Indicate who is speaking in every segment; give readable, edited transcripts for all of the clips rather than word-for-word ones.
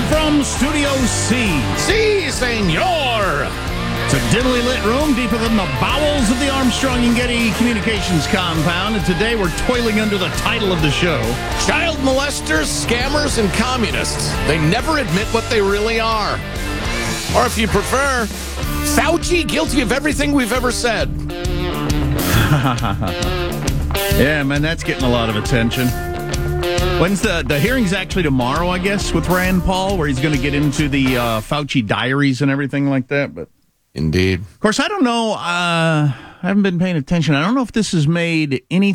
Speaker 1: from Studio C.
Speaker 2: Si, senor!
Speaker 1: It's a dimly lit room deeper than the bowels of the Armstrong and Getty Communications compound, and today we're toiling under the title of the show.
Speaker 2: Child molesters, scammers, and communists. They never admit what they really are. Or if you prefer, Fauci guilty of everything we've ever said.
Speaker 1: Yeah, man, that's getting a lot of attention. When's the hearing's actually tomorrow, I guess, with Rand Paul, where he's going to get into the Fauci diaries and everything like that. But
Speaker 2: Indeed.
Speaker 1: of course, I don't know. I haven't been paying attention. I don't know if this has made any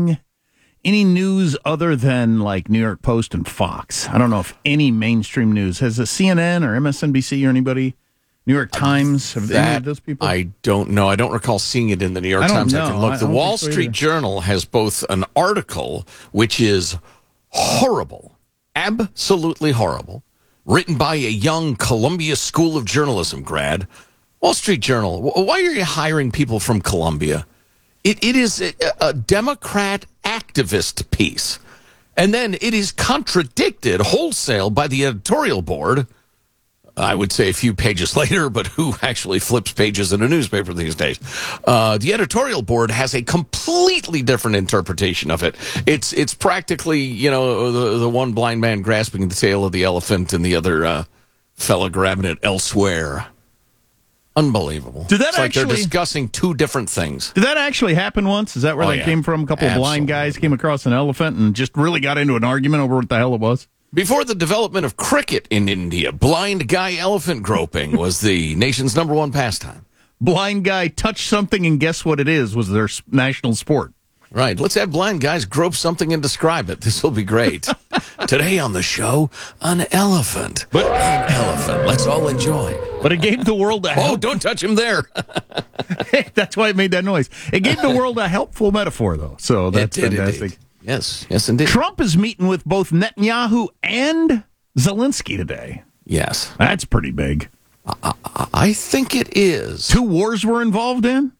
Speaker 1: news other than like New York Post and Fox. I don't know if any mainstream news has a CNN or MSNBC or anybody. New York Times, have any of those people?
Speaker 2: I don't know. I don't recall seeing it in the New York Times. I can look. The Wall Street Journal has both an article, which is horrible, absolutely horrible, written by a young Columbia School of Journalism grad. Wall Street Journal, why are you hiring people from Columbia? It is a Democrat activist piece. And then it is contradicted wholesale by the editorial board, I would say a few pages later, but who actually flips pages in a newspaper these days? The editorial board has a completely different interpretation of it. It's practically, you know, the one blind man grasping the tail of the elephant and the other fella grabbing it elsewhere. Unbelievable. It's like they're discussing two different things.
Speaker 1: Did that actually happen once? Is that where that came from? A couple of blind guys came across an elephant and just really got into an argument over what the hell it was?
Speaker 2: Before the development of cricket in India, blind guy elephant groping was the nation's number one pastime.
Speaker 1: Blind guy touched something and guess what it is was their national sport.
Speaker 2: Right. Let's have blind guys grope something and describe it. This will be great. Today on the show, an elephant. But an elephant. Let's all enjoy.
Speaker 1: But it gave the world a
Speaker 2: Oh, don't touch him there.
Speaker 1: That's why it made that noise. It gave the world a helpful metaphor, though. So that's fantastic.
Speaker 2: Indeed. Yes, indeed.
Speaker 1: Trump is meeting with both Netanyahu and Zelensky today.
Speaker 2: Yes.
Speaker 1: That's pretty big.
Speaker 2: I think it is.
Speaker 1: Two wars were involved in?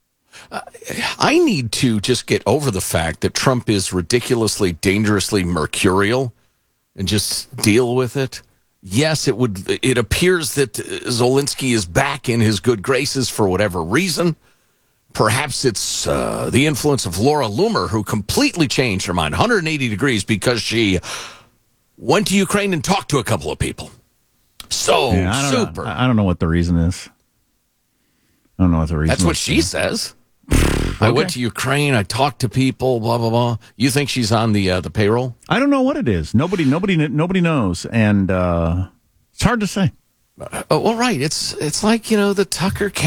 Speaker 2: I need to just get over the fact that Trump is ridiculously, dangerously mercurial and just deal with it. Yes, it appears that Zelensky is back in his good graces for whatever reason. Perhaps it's the influence of Laura Loomer, who completely changed her mind 180 degrees because she went to Ukraine and talked to a couple of people. So,
Speaker 1: yeah,
Speaker 2: super.
Speaker 1: I don't know what the reason is. I don't know what the reason is.
Speaker 2: That's what she says. I went to Ukraine. I talked to people. Blah blah blah. You think she's on the payroll?
Speaker 1: I don't know what it is. Nobody knows, and it's hard to say.
Speaker 2: Well, right. It's like, you know, the Tucker